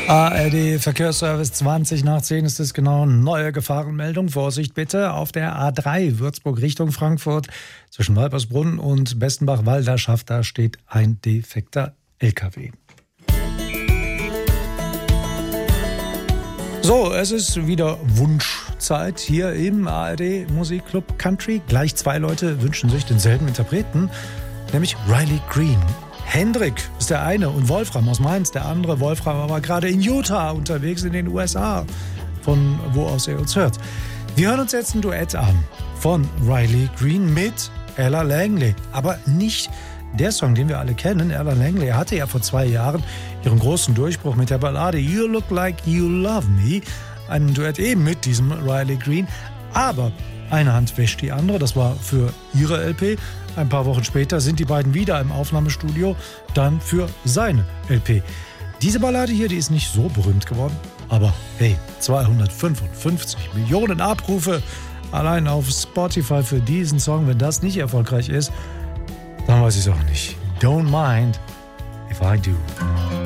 ARD Verkehrsservice 20 nach 10 ist es genau. Neue Gefahrenmeldung. Vorsicht bitte auf der A3 Würzburg Richtung Frankfurt. Zwischen Walpersbrunn und Bestenbach-Walderschaft, da steht ein defekter LKW. So, es ist wieder Wunschzeit hier im ARD Musikclub Country. Gleich 2 Leute wünschen sich denselben Interpreten, nämlich Riley Green. Hendrik ist der eine und Wolfram aus Mainz, der andere. Wolfram aber gerade in Utah unterwegs in den USA, von wo aus er uns hört. Wir hören uns jetzt ein Duett an von Riley Green mit Ella Langley. Aber nicht der Song, den wir alle kennen. Ella Langley hatte ja vor 2 Jahren ihren großen Durchbruch mit der Ballade You Look Like You Love Me. Ein Duett eben mit diesem Riley Green. Aber eine Hand wäscht die andere, das war für ihre LP. Ein paar Wochen später sind die beiden wieder im Aufnahmestudio, dann für seine LP. Diese Ballade hier, die ist nicht so berühmt geworden, aber hey, 255 Millionen Abrufe allein auf Spotify für diesen Song. Wenn das nicht erfolgreich ist, dann weiß ich es auch nicht. Don't mind if I do.